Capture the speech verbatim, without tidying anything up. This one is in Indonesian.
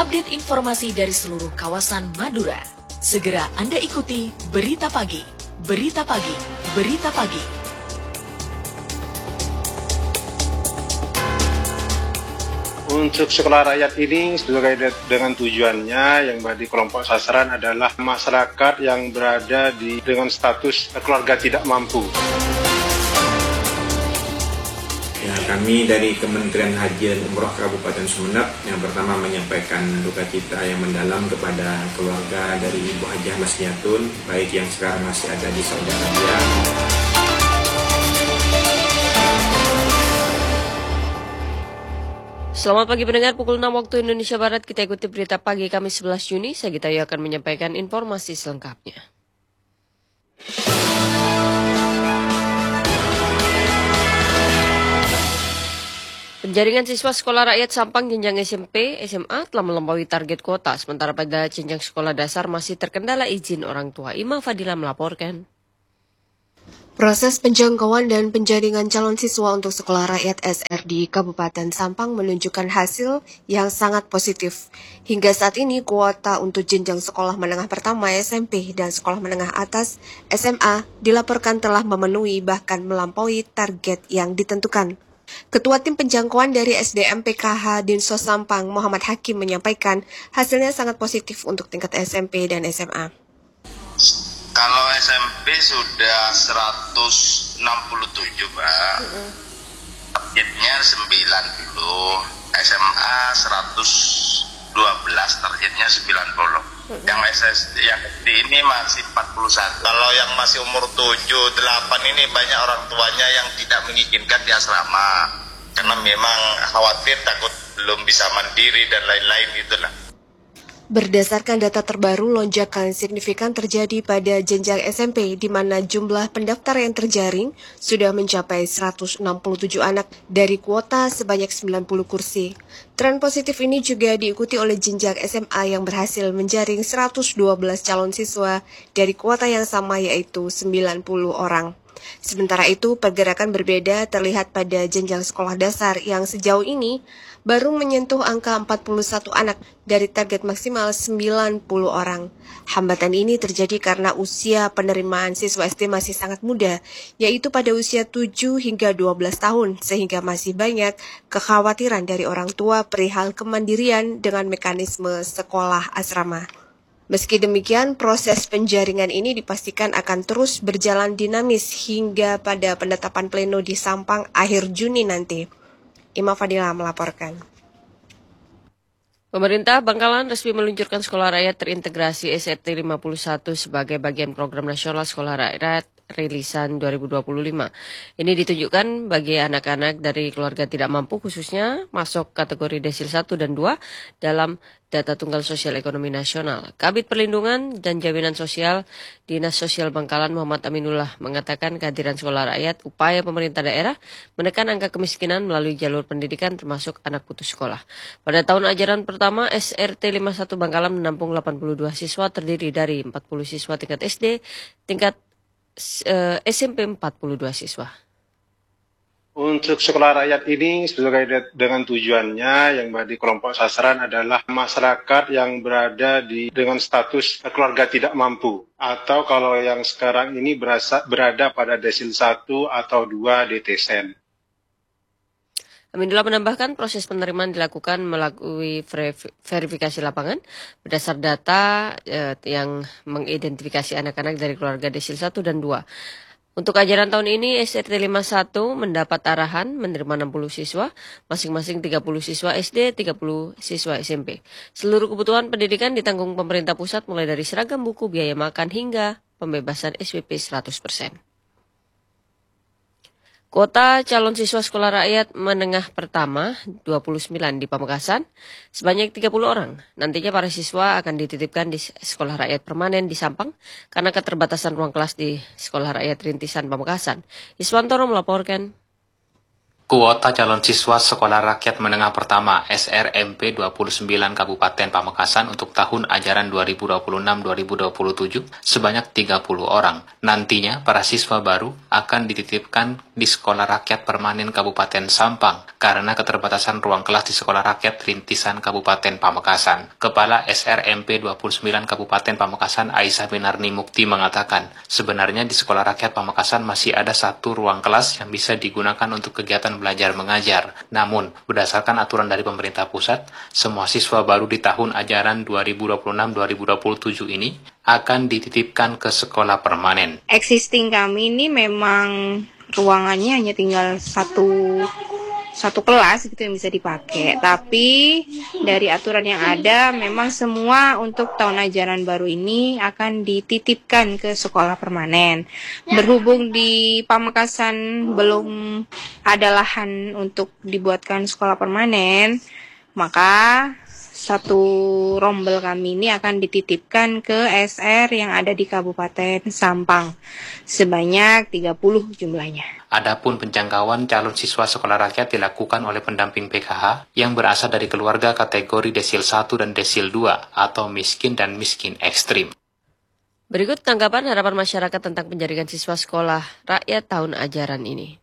update informasi dari seluruh kawasan Madura. Segera Anda ikuti Berita Pagi, Berita Pagi, Berita Pagi. Untuk sekolah rakyat ini sesuai dengan tujuannya yang bagi kelompok sasaran adalah masyarakat yang berada di dengan status keluarga tidak mampu. Ya, kami dari Kementerian Haji dan Umroh Kabupaten Sumeneb yang pertama menyampaikan duka cita yang mendalam kepada keluarga dari Ibu Hajah Masniatun, baik yang sekarang masih ada di Saudi Arabia. Selamat pagi pendengar, pukul enam waktu Indonesia Barat kita ikuti berita pagi Kamis sebelas Juni. Saya Gita Ayu akan menyampaikan informasi selengkapnya. Penjaringan siswa sekolah rakyat Sampang jenjang S M P, S M A telah melampaui target kuota, sementara pada jenjang sekolah dasar masih terkendala izin orang tua. Ima Fadila melaporkan. Proses penjangkauan dan penjaringan calon siswa untuk sekolah rakyat S R di Kabupaten Sampang menunjukkan hasil yang sangat positif. Hingga saat ini kuota untuk jenjang sekolah menengah pertama S M P dan sekolah menengah atas S M A dilaporkan telah memenuhi bahkan melampaui target yang ditentukan. Ketua Tim Penjangkauan dari S D M P K H Dinsos Sampang Muhammad Hakim menyampaikan hasilnya sangat positif untuk tingkat S M P dan S M A. Kalau S M P sudah seratus enam puluh tujuh, Pak. Targetnya sembilan puluh. S M A seratus dua belas, targetnya sembilan puluh. Yang S S D yang S D ini masih empat puluh satu. Kalau yang masih umur tujuh, delapan ini banyak orang tuanya yang tidak mengizinkan di asrama. Karena memang khawatir takut belum bisa mandiri dan lain-lain itulah. Berdasarkan data terbaru, lonjakan signifikan terjadi pada jenjang S M P di mana jumlah pendaftar yang terjaring sudah mencapai seratus enam puluh tujuh anak dari kuota sebanyak sembilan puluh kursi. Tren positif ini juga diikuti oleh jenjang S M A yang berhasil menjaring seratus dua belas calon siswa dari kuota yang sama yaitu sembilan puluh orang. Sementara itu, pergerakan berbeda terlihat pada jenjang sekolah dasar yang sejauh ini baru menyentuh angka empat puluh satu anak dari target maksimal sembilan puluh orang. Hambatan ini terjadi karena usia penerimaan siswa S D masih sangat muda, yaitu pada usia tujuh hingga dua belas tahun, sehingga masih banyak kekhawatiran dari orang tua perihal kemandirian dengan mekanisme sekolah asrama. Meski demikian, proses penjaringan ini dipastikan akan terus berjalan dinamis hingga pada penetapan pleno di Sampang akhir Juni nanti. Ima Fadila melaporkan. Pemerintah Bangkalan resmi meluncurkan sekolah rakyat terintegrasi S R T lima puluh satu sebagai bagian program nasional sekolah rakyat rilisan dua ribu dua puluh lima. Ini ditujukan bagi anak-anak dari keluarga tidak mampu khususnya masuk kategori desil satu dan dua dalam data tunggal sosial ekonomi nasional. Kabid Perlindungan dan Jaminan Sosial Dinas Sosial Bangkalan Muhammad Aminullah mengatakan kehadiran sekolah rakyat upaya pemerintah daerah menekan angka kemiskinan melalui jalur pendidikan termasuk anak putus sekolah. Pada tahun ajaran pertama S R T lima puluh satu Bangkalan menampung delapan puluh dua siswa terdiri dari empat puluh siswa tingkat S D, tingkat uh, S M P empat puluh dua siswa. Untuk sekolah rakyat ini sesuai dengan tujuannya yang bagi kelompok sasaran adalah masyarakat yang berada di dengan status keluarga tidak mampu atau kalau yang sekarang ini berasa, berada pada desil satu atau dua D T S E N. Aminullah menambahkan proses penerimaan dilakukan melalui verifikasi lapangan berdasar data eh, yang mengidentifikasi anak-anak dari keluarga desil satu dan dua. Untuk ajaran tahun ini, S R T lima puluh satu mendapat arahan menerima enam puluh siswa, masing-masing tiga puluh siswa S D, tiga puluh siswa S M P. Seluruh kebutuhan pendidikan ditanggung pemerintah pusat mulai dari seragam buku, biaya makan, hingga pembebasan S P P seratus persen. Kuota calon siswa sekolah rakyat menengah pertama dua puluh sembilan di Pamekasan sebanyak tiga puluh orang. Nantinya para siswa akan dititipkan di sekolah rakyat permanen di Sampang karena keterbatasan ruang kelas di sekolah rakyat rintisan Pamekasan. Iswantoro melaporkan. Kuota calon siswa Sekolah Rakyat Menengah Pertama S R M P dua puluh sembilan Kabupaten Pamekasan untuk tahun ajaran dua ribu dua puluh enam dua ribu dua puluh tujuh sebanyak tiga puluh orang. Nantinya para siswa baru akan dititipkan di Sekolah Rakyat Permanen Kabupaten Sampang karena keterbatasan ruang kelas di Sekolah Rakyat Rintisan Kabupaten Pamekasan. Kepala S R M P dua puluh sembilan Kabupaten Pamekasan Aisyah Binarni Mukti mengatakan, sebenarnya di Sekolah Rakyat Pamekasan masih ada satu ruang kelas yang bisa digunakan untuk kegiatan belajar mengajar. Namun, berdasarkan aturan dari pemerintah pusat, semua siswa baru di tahun ajaran dua ribu dua puluh enam dua ribu dua puluh tujuh ini akan dititipkan ke sekolah permanen. Existing kami ini memang ruangannya hanya tinggal satu satu kelas gitu yang bisa dipakai. Tapi dari aturan yang ada memang semua untuk tahun ajaran baru ini akan dititipkan ke sekolah permanen. Berhubung di Pamekasan belum ada lahan untuk dibuatkan sekolah permanen, maka satu rombel kami ini akan dititipkan ke S R yang ada di Kabupaten Sampang sebanyak tiga puluh jumlahnya. Adapun penjangkauan calon siswa sekolah rakyat dilakukan oleh pendamping P K H yang berasal dari keluarga kategori desil satu dan desil dua atau miskin dan miskin ekstrim. Berikut tanggapan harapan masyarakat tentang penjaringan siswa sekolah rakyat tahun ajaran ini.